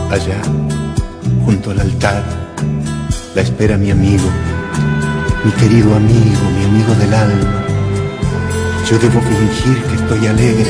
Allá, junto al altar, la espera mi amigo, mi querido amigo, mi amigo del alma. Yo debo fingir que estoy alegre